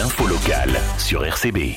l'info locale sur RCB.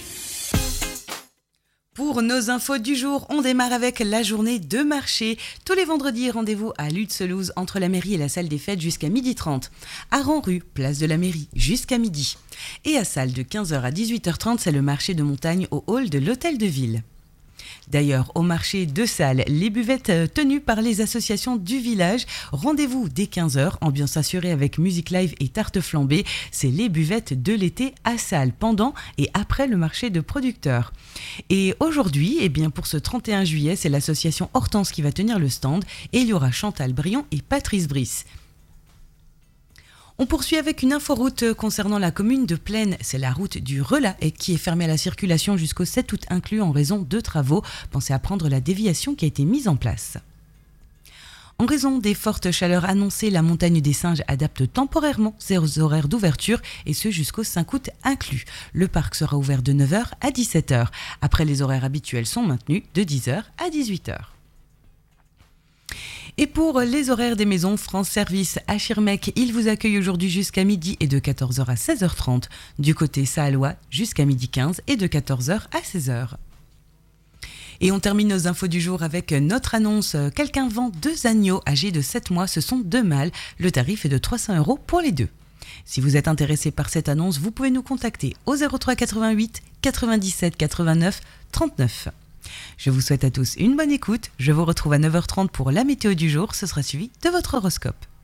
Pour nos infos du jour, on démarre avec la journée de marché. Tous les vendredis, rendez-vous à Lutzelouse entre la mairie et la salle des fêtes jusqu'à 12h30. À Ranrue, place de la mairie, jusqu'à midi. Et à Salles, de 15h à 18h30, c'est le marché de montagne au hall de l'hôtel de ville. D'ailleurs, au marché de Salles, les buvettes tenues par les associations du village. Rendez-vous dès 15h, ambiance assurée avec musique live et tarte flambée. C'est les buvettes de l'été à Salles, pendant et après le marché de producteurs. Et aujourd'hui, pour ce 31 juillet, c'est l'association Hortense qui va tenir le stand. Et il y aura Chantal Brion et Patrice Brice. On poursuit avec une inforoute concernant la commune de Plaine. C'est la route du Relat et qui est fermée à la circulation jusqu'au 7 août inclus en raison de travaux. Pensez à prendre la déviation qui a été mise en place. En raison des fortes chaleurs annoncées, la montagne des Singes adapte temporairement ses horaires d'ouverture et ce jusqu'au 5 août inclus. Le parc sera ouvert de 9h à 17h. Après, les horaires habituels sont maintenus de 10h à 18h. Et pour les horaires des maisons France Service à Schirmeck, ils vous accueillent aujourd'hui jusqu'à midi et de 14h à 16h30. Du côté sahallois, jusqu'à midi 15 et de 14h à 16h. Et on termine nos infos du jour avec notre annonce. Quelqu'un vend 2 agneaux âgés de 7 mois, ce sont 2 mâles. Le tarif est de 300 € pour les 2. Si vous êtes intéressé par cette annonce, vous pouvez nous contacter au 03 88 97 89 39. Je vous souhaite à tous une bonne écoute. Je vous retrouve à 9h30 pour la météo du jour. Ce sera suivi de votre horoscope.